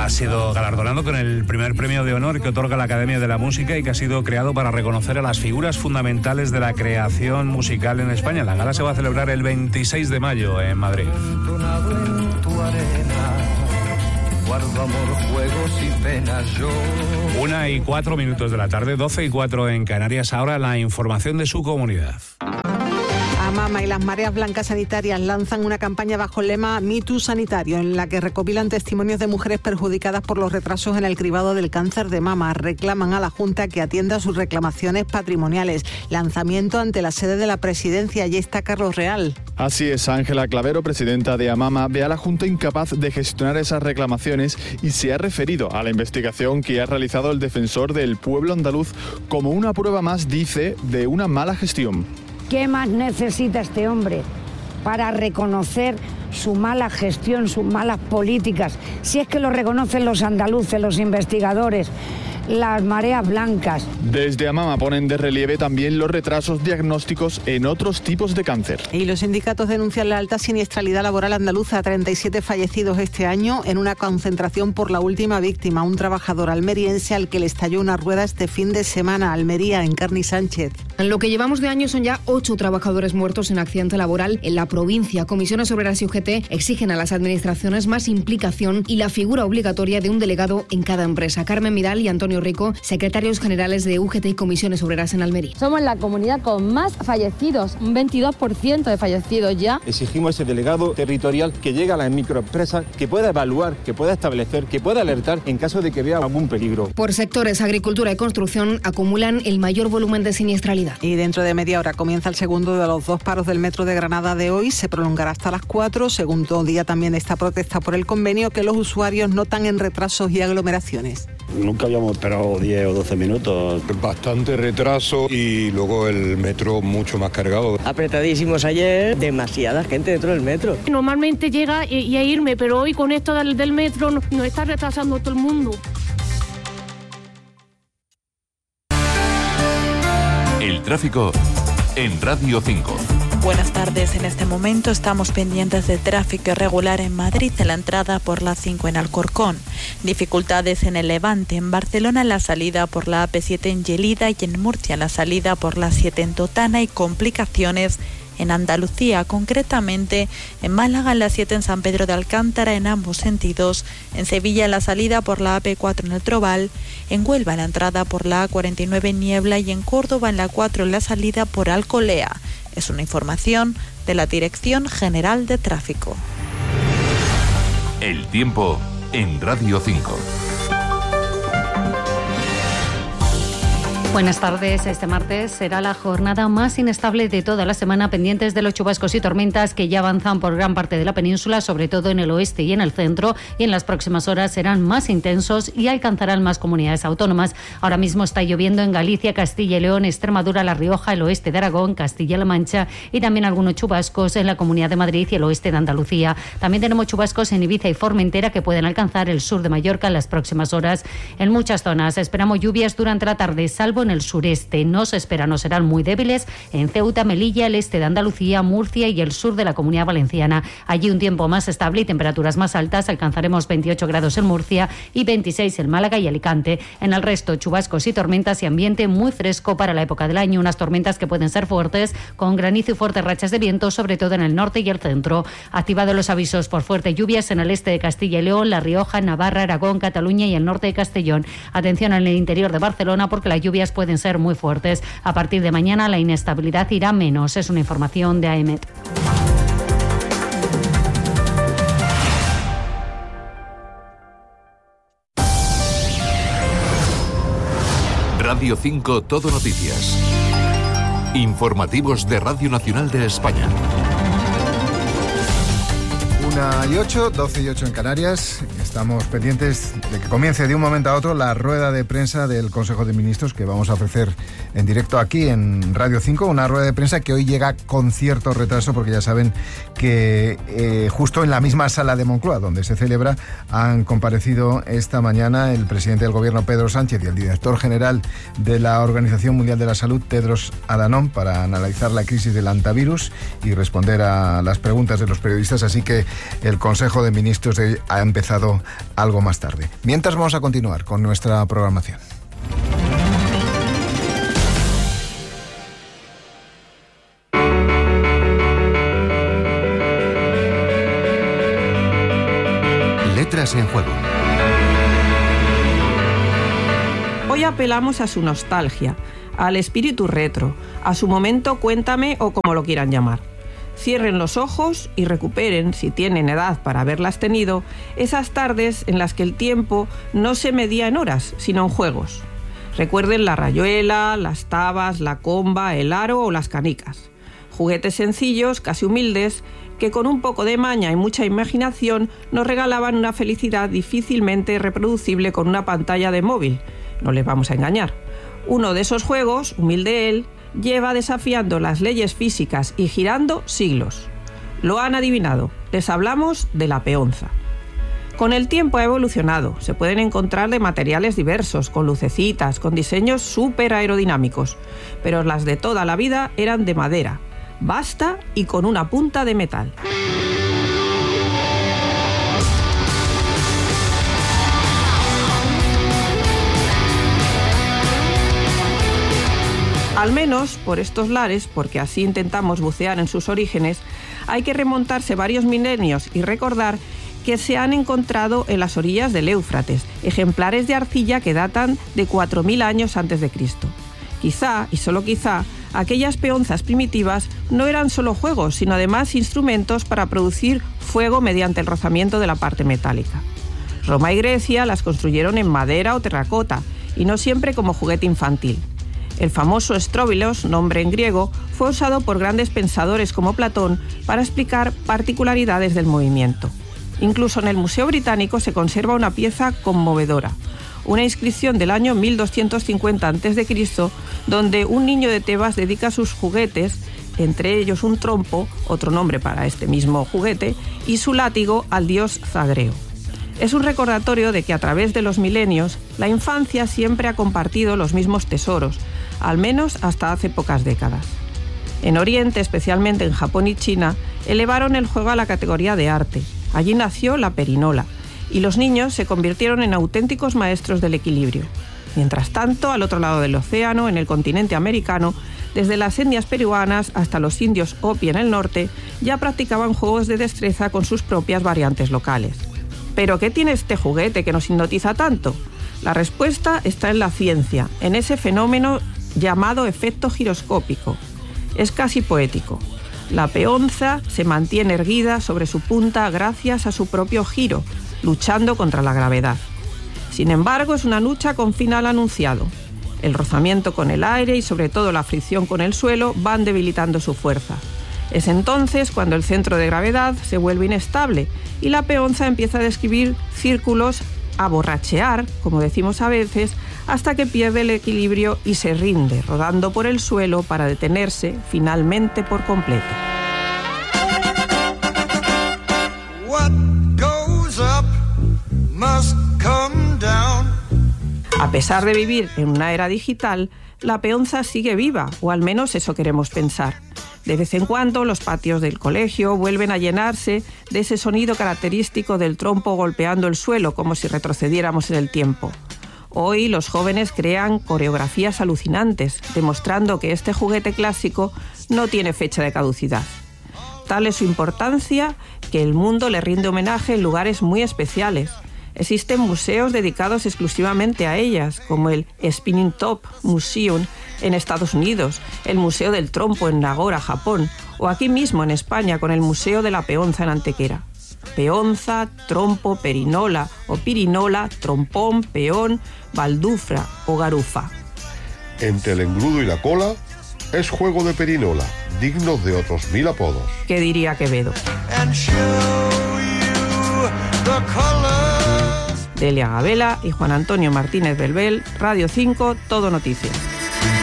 ha sido galardonado con el primer premio de honor que otorga la Academia de la Música y que ha sido creado para reconocer a las figuras fundamentales de la creación musical en España. La gala se va a celebrar el 26 de mayo en Madrid. Guardo amor, juegos y penas yo. 1:04 de la tarde, 12:04 en Canarias. Ahora la información de su comunidad. AMAMA y las Mareas Blancas Sanitarias lanzan una campaña bajo el lema Me Too Sanitario, en la que recopilan testimonios de mujeres perjudicadas por los retrasos en el cribado del cáncer de mama. Reclaman a la Junta que atienda sus reclamaciones patrimoniales. Lanzamiento ante la sede de la Presidencia. Allí está Carlos Real. Así es, Ángela Clavero, presidenta de AMAMA, ve a la Junta incapaz de gestionar esas reclamaciones y se ha referido a la investigación que ha realizado el defensor del pueblo andaluz como una prueba más, dice, de una mala gestión. ¿Qué más necesita este hombre para reconocer su mala gestión, sus malas políticas? Si es que lo reconocen los andaluces, los investigadores, las Mareas Blancas. Desde AMAMA ponen de relieve también los retrasos diagnósticos en otros tipos de cáncer. Y los sindicatos denuncian la alta siniestralidad laboral andaluza, 37 fallecidos este año en una concentración por la última víctima, un trabajador almeriense al que le estalló una rueda este fin de semana. Almería, Encarni Sánchez. En lo que llevamos de año son ya 8 trabajadores muertos en accidente laboral en la provincia. Comisiones Obreras y UGT exigen a las administraciones más implicación y la figura obligatoria de un delegado en cada empresa. Carmen Midal y Antonio Rico, secretarios generales de UGT y Comisiones Obreras en Almería. Somos la comunidad con más fallecidos, un 22% de fallecidos ya. Exigimos ese delegado territorial que llegue a las microempresas, que pueda evaluar, que pueda establecer, que pueda alertar en caso de que vea algún peligro. Por sectores, agricultura y construcción acumulan el mayor volumen de siniestralidad. Y dentro de media hora comienza el segundo de los 2 paros del metro de Granada de hoy. Se prolongará hasta las 4. Segundo día también de esta protesta por el convenio que los usuarios notan en retrasos y aglomeraciones. Nunca habíamos esperado 10 o 12 minutos. Bastante retraso y luego el metro mucho más cargado. Apretadísimos ayer, demasiada gente dentro del metro. Normalmente llega y a irme, pero hoy con esto del metro nos está retrasando todo el mundo. El tráfico en Radio 5. Buenas tardes. En este momento estamos pendientes de tráfico irregular en Madrid, en la entrada por la 5 en Alcorcón. Dificultades en el Levante, en Barcelona en la salida por la AP7 en Llelida y en Murcia en la salida por la 7 en Totana y complicaciones en Andalucía, concretamente en Málaga en la 7 en San Pedro de Alcántara en ambos sentidos, en Sevilla en la salida por la AP4 en el Trobal, en Huelva en la entrada por la A49 en Niebla y en Córdoba en la 4 en la salida por Alcolea. Es una información de la Dirección General de Tráfico. El tiempo en Radio 5. Buenas tardes. Este martes será la jornada más inestable de toda la semana, pendientes de los chubascos y tormentas que ya avanzan por gran parte de la península, sobre todo en el oeste y en el centro, y en las próximas horas serán más intensos y alcanzarán más comunidades autónomas. Ahora mismo está lloviendo en Galicia, Castilla y León, Extremadura, La Rioja, el oeste de Aragón, Castilla-La Mancha y también algunos chubascos en la Comunidad de Madrid y el oeste de Andalucía. También tenemos chubascos en Ibiza y Formentera que pueden alcanzar el sur de Mallorca en las próximas horas. En muchas zonas esperamos lluvias durante la tarde, salvo en el sureste. No se esperan o serán muy débiles en Ceuta, Melilla, el este de Andalucía, Murcia y el sur de la Comunidad Valenciana. Allí un tiempo más estable y temperaturas más altas. Alcanzaremos 28 grados en Murcia y 26 en Málaga y Alicante. En el resto, chubascos y tormentas y ambiente muy fresco para la época del año. Unas tormentas que pueden ser fuertes, con granizo y fuertes rachas de viento, sobre todo en el norte y el centro. Activados los avisos por fuertes lluvias en el este de Castilla y León, La Rioja, Navarra, Aragón, Cataluña y el norte de Castellón. Atención en el interior de Barcelona porque las lluvias pueden ser muy fuertes. A partir de mañana la inestabilidad irá menos. Es una información de AEMET. Radio 5 Todo Noticias. Informativos de Radio Nacional de España. 1:08, 12:08 en Canarias. Estamos pendientes de que comience de un momento a otro la rueda de prensa del Consejo de Ministros que vamos a ofrecer en directo aquí en Radio 5. Una rueda de prensa que hoy llega con cierto retraso porque ya saben que justo en la misma sala de Moncloa donde se celebra han comparecido esta mañana el presidente del Gobierno Pedro Sánchez y el director general de la Organización Mundial de la Salud Tedros Adhanom para analizar la crisis del hantavirus y responder a las preguntas de los periodistas. Así que el Consejo de Ministros de hoy ha empezado algo más tarde. Mientras vamos a continuar con nuestra programación. Letras en juego. Hoy apelamos a su nostalgia, al espíritu retro, a su momento cuéntame o como lo quieran llamar. Cierren los ojos y recuperen, si tienen edad para haberlas tenido, esas tardes en las que el tiempo no se medía en horas, sino en juegos. Recuerden la rayuela, las tabas, la comba, el aro o las canicas. Juguetes sencillos, casi humildes, que con un poco de maña y mucha imaginación nos regalaban una felicidad difícilmente reproducible con una pantalla de móvil. No les vamos a engañar. Uno de esos juegos, humilde él, lleva desafiando las leyes físicas y girando siglos. Lo han adivinado, les hablamos de la peonza. Con el tiempo ha evolucionado, se pueden encontrar de materiales diversos, con lucecitas, con diseños súper aerodinámicos, pero las de toda la vida eran de madera, basta y con una punta de metal. Al menos por estos lares, porque así intentamos bucear en sus orígenes, hay que remontarse varios milenios y recordar que se han encontrado en las orillas del Éufrates ejemplares de arcilla que datan de 4.000 años antes de Cristo. Quizá, y solo quizá, aquellas peonzas primitivas no eran solo juegos, sino además instrumentos para producir fuego mediante el rozamiento de la parte metálica. Roma y Grecia las construyeron en madera o terracota, y no siempre como juguete infantil. El famoso estróbilos, nombre en griego, fue usado por grandes pensadores como Platón para explicar particularidades del movimiento. Incluso en el Museo Británico se conserva una pieza conmovedora, una inscripción del año 1250 a.C., donde un niño de Tebas dedica sus juguetes, entre ellos un trompo, otro nombre para este mismo juguete, y su látigo al dios Zagreo. Es un recordatorio de que a través de los milenios, la infancia siempre ha compartido los mismos tesoros, al menos hasta hace pocas décadas. En Oriente, especialmente en Japón y China, elevaron el juego a la categoría de arte. Allí nació la perinola, y los niños se convirtieron en auténticos maestros del equilibrio. Mientras tanto, al otro lado del océano, en el continente americano, desde las etnias peruanas hasta los indios Hopi en el norte, ya practicaban juegos de destreza con sus propias variantes locales. ¿Pero qué tiene este juguete que nos hipnotiza tanto? La respuesta está en la ciencia, en ese fenómeno llamado efecto giroscópico. Es casi poético. La peonza se mantiene erguida sobre su punta gracias a su propio giro, luchando contra la gravedad. Sin embargo, es una lucha con final anunciado. El rozamiento con el aire y sobre todo la fricción con el suelo van debilitando su fuerza. Es entonces cuando el centro de gravedad se vuelve inestable y la peonza empieza a describir círculos, a borrachear, como decimos a veces, hasta que pierde el equilibrio y se rinde, rodando por el suelo para detenerse finalmente por completo. A pesar de vivir en una era digital, la peonza sigue viva, o al menos eso queremos pensar. De vez en cuando los patios del colegio vuelven a llenarse de ese sonido característico del trompo golpeando el suelo, como si retrocediéramos en el tiempo. Hoy los jóvenes crean coreografías alucinantes, demostrando que este juguete clásico no tiene fecha de caducidad. Tal es su importancia que el mundo le rinde homenaje en lugares muy especiales. Existen museos dedicados exclusivamente a ellas, como el Spinning Top Museum en Estados Unidos, el Museo del Trompo en Nagora, Japón, o aquí mismo en España con el Museo de la Peonza en Antequera. Peonza, trompo, perinola o pirinola, trompón, peón, baldufra o garufa. Entre el engrudo y la cola es juego de perinola, digno de otros 1000 apodos. ¿Qué diría Quevedo? Delia Gabela y Juan Antonio Martínez Belbel, Radio 5, Todo Noticias.